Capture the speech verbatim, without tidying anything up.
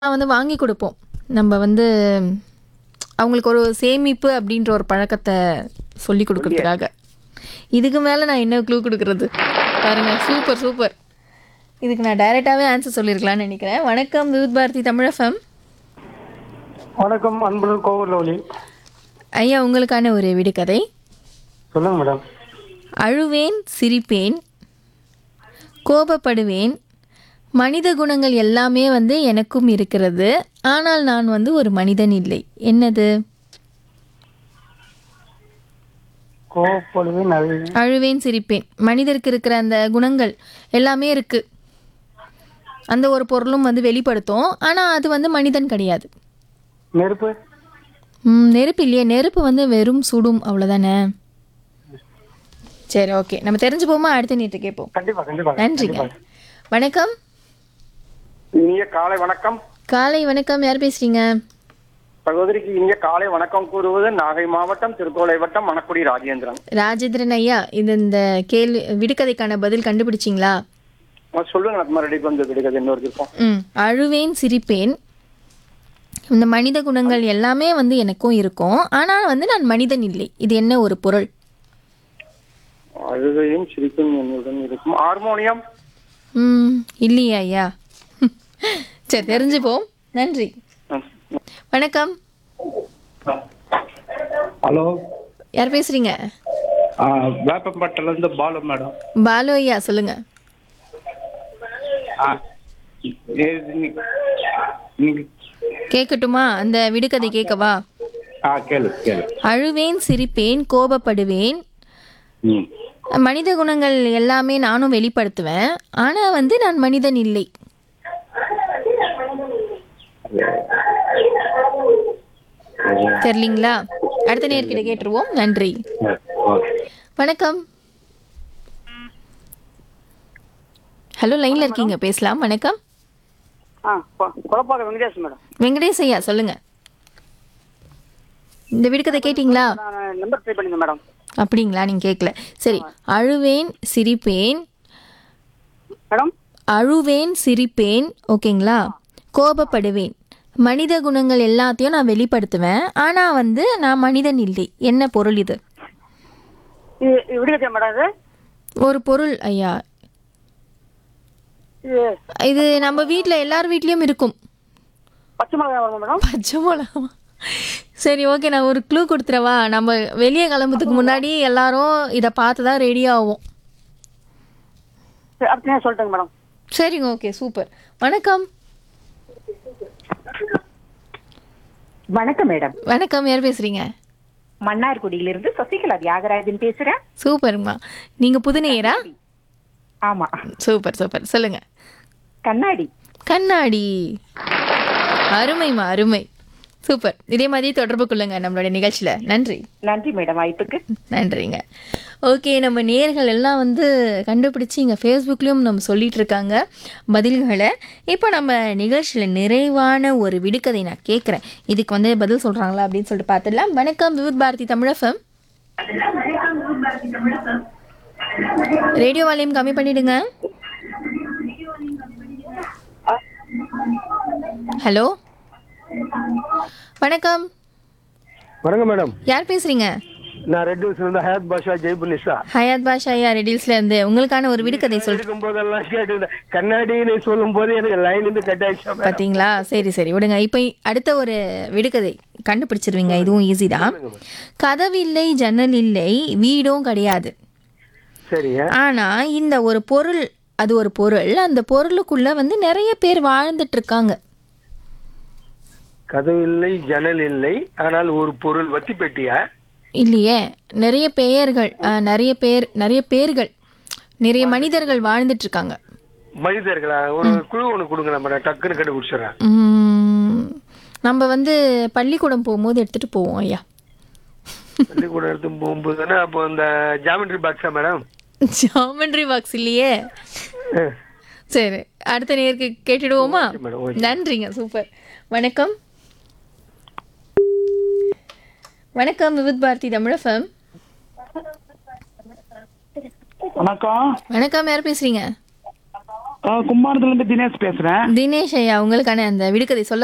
நான் வந்து வாங்கி கொடுப்போம். நம்ம வந்து அவங்களுக்கு ஒரு சேமிப்பு அப்படின்ற ஒரு பழக்கத்தை சொல்லி கொடுக்கறதுக்காக. இதுக்கு மேலே நான் என்ன க்ளூ கொடுக்கறது? பாருங்க, சூப்பர் சூப்பர். இதுக்கு நான் டைரெக்டாகவே ஆன்சர் சொல்லியிருக்கலாம்னு நினைக்கிறேன். வணக்கம் விவித் பாரதி தமிழ் எஃப்எம். வணக்கம் அன்புடன் கோவூர்லி. ஐயா, உங்களுக்கான ஒரு விடுகதை. சொல்லுங்க மேடம். அழுவேன், சிரிப்பேன், கோபப்படுவேன், மனித குணங்கள் எல்லாமே வந்து எனக்கும் இருக்கிறது, ஆனால் நான் வந்து ஒரு மனிதன் இல்லை. என்னது? கோவப்படுவேன், அழுவேன். அழுவேன், சிரிப்பேன், மனிதருக்கு இருக்கிற அந்த குணங்கள் எல்லாமே இருக்கு. அந்த ஒரு பொருளும் வந்து வெளிப்படுத்தும், ஆனால் அது வந்து மனிதன் கிடையாது. நெருப்பு. ம், நெருப்பு இல்லையே. நெருப்பு வந்து வெறும் சுடும், அவ்வளோதானே. சரி, ஓகே, நம்ம தெரிஞ்சு போமா. அடுத்த நீட்டு கேட்போம். கண்டிப்பா கண்டிப்பா. நன்றிங்க. வணக்கம். இனிய காலை வணக்கம். காலை வணக்கம். யார் பேசுறீங்க? சகோதரிக்கு இனிய காலை வணக்கம் கூறுவது நாகை மாவட்டம் திருக்கோளை வட்டம் மணக்குடி ராஜேந்திரன். ராஜேந்திரன் ஐயா, இது இந்த கேள்வி விடுகதைக்கான பதில் கண்டுபிடிச்சிங்களா? ஆ, சொல்லுங்க. நம்ம ரெடி பண்ணி கிடைக்காது இன்னொரு இருக்கும். ம் அழுவேன், சிரிப்பேன், இந்த மனித குணங்கள் எல்லாமே வந்து எனக்கும் இருக்கும், ஆனால் வந்து நான் மனிதன் இல்லை. இது என்ன ஒரு பொருள்? அழுகையும் சிரிப்பும் என்னுடன் இருக்கும். ஹார்மோனியம். ம் இல்லையா ஐயா? சரி, தெரிஞ்சுப்போம். நன்றி. வணக்கம். ஹலோ. யார் பேசுறீங்க? வேப்பம்பட்டில இருந்து பாலு மேடம். பாலு ஐயா, சொல்லுங்க. ஆ, இது நீ- நீங்க கேட்கட்டுமா? அந்த விடுகதை கேட்கவா? ஆ கேளு கேளு. அழுவேன், சிரிப்பேன், கோபப்படுவேன், ம். மனித குணங்கள் எல்லாமே நானும் வெளிப்படுத்துவேன், ஆனா வந்து நான் மனிதன் இல்லை. தெரியலீங்களா? அடுத்த நேர்கிட்ட கேட்டுருவோம். நன்றி. ஓகே. வணக்கம். ஹலோ, லைன்ல இருக்கீங்க, பேசலாம். வணக்கம். ஆ கொ- கொலப்பாக்கம் வெங்கடேஷ் மேடம். வெங்கடேஷ் ஐயா, சொல்லுங்க. இந்த விடுகதை கேட்டிங்களா? நான் நம்பர் ட்ரை பண்ணியிருந்தேன் மேடம். அப்படிங்களா? நீங்க கேட்கல. சரி. அழுவேன், சிரிப்பேன், மேடம் அழுவேன், சிரிப்பேன், ஓகேங்களா, கோபப்படுவேன், மனித குணங்கள் எல்லாத்தையும் நான் வெளிப்படுத்துவேன், ஆனா வந்து நான் மனிதன் இல்லை. என்ன பொருள் இது? இது இது விடுகதையா மேடம்? இது ஒரு பொருள் ஐயா. இது இது நம்ம வீட்ல எல்லார் வீட்லயும் இருக்கும். பச்சை மிளகாய் வருமா மேடம்? பச்சை மிளகா? சரி, ஓகே, நான் ஒரு க்ளூ கொடுத்துறவா? நம்ம வெளியே கிளம்புறதுக்கு முன்னாடி எல்லாரும் இதை பார்த்து தான் ரெடி ஆகும். சரி, அடுத்த நேரம் சொல்லிட்டேங்க மேடம். சரிங்க, ஓகே, சூப்பர். வணக்கம். வணக்கம் மேடம். வணக்கம். யார் பேசுறீங்க? மன்னார்குடியிலிருந்து சசிகலா தியாகராஜன் பேசுறேன். சூப்பர்மா. நீங்க புதுநேயரா? ஆமா. Super super. சொல்லுங்க. கண்ணாடி. கண்ணாடி. அருமைமா, அருமை. சூப்பர். இதே மாதிரி தொடர்பு கொள்ளுங்க நம்மளோட நிகழ்ச்சியில. நன்றி. நன்றி மேடம் வாய்ப்புக்கு. நன்றிங்க. ஓகே, நம்ம நேயர்கள் எல்லாம் வந்து கண்டுபிடிச்சி இங்கே ஃபேஸ்புக்லேயும் நம்ம சொல்லிட்டு இருக்காங்க பதில்களை. இப்போ நம்ம நிகழ்ச்சியில் நிறைவான ஒரு விடுகதை நான் கேட்குறேன். இதுக்கு வந்து பதில் சொல்கிறாங்களா அப்படின்னு சொல்லிட்டு பார்த்துடலாம். வணக்கம் Vividh Bharathi Tamil FM. Radio volume கம்மி பண்ணிடுங்க. ஹலோ, வணக்கம். வணக்கம் மேடம். யார் பேசுறீங்க? நான் ரெட் ஹவுஸ்ல இருந்து ஹயாத் பாஷா ஜெய்புனிஷா. ஹயாத் பாஷா ஐயா, ரெடில்ஸ்ல இருந்து. உங்களுக்கான ஒரு விடுகதை சொல். இருக்கும் போதெல்லாம் கேட்டு கண்ணாடின்னு சொல்லும் போது எனக்கு லைன் இருந்து கட் ஆயிடுச்சா மேடம்? பாத்தீங்களா? சரி சரி, விடுங்க. இப்போ அடுத்த ஒரு விடுகதை கண்டுபிடிச்சிருவீங்க. இதுவும் ஈஸி தான். கதவில்லை, ஜன்னல் இல்லை, வீடும் கிடையாது, சரிங்க. ஆனா இந்த ஒரு பொருள், அது ஒரு பொருள், அந்த பொருளுக்குள்ள வந்து நிறைய பேர் வாழ்ந்துட்டு இருக்காங்க. கதவு இல்லை, ஜன்னல் இல்லை, ஆனால் ஒரு பொருள். வத்தி பெட்டியா? இல்லையே, நிறைய பெயர்கள், அஹ், நிறைய பேர், நிறைய பேர்கள், நிறைய மனிதர்கள் வாழ்ந்துட்டு இருக்காங்க. மனிதர்களா? ஒரு குழு ஒண்ணு கொடுங்க, நம்ம டக்குன்னு கண்டுபிடிச்சிடறேன். உம், நம்ம வந்து பள்ளிக்கூடம் போகும்போது எடுத்துட்டு போவோம் ஐயா. பள்ளிக்கூடம் எடுத்து போகும்போதுன்னா அப்போ இந்த ஜாமெட்ரி பாக்ஸா மேடம்? ஜாமெண்ட்ரி பாக்ஸ் இல்லையே. சரி, அடுத்த நேருக்கு கேட்டுடுவோமா? Okay madam, okay. நன்றிங்க, சூப்பர். வணக்கம். வணக்கம் விவித் பாரதி தமிழ் எஃப்எம். வணக்கம். வணக்கம். யார் பேசுறீங்க? கும்மாரத்துல இருந்து தினேஷ் பேசுறேன். தினேஷ் ஐயா, உங்களுக்கான அந்த விடுகதை சொல்ல